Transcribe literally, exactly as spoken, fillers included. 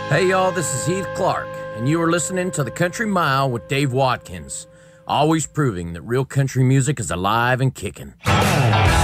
Hey, y'all, this is Heath Clark, and you are listening to The Country Mile with Dave Watkins, always proving that real country music is alive and kicking.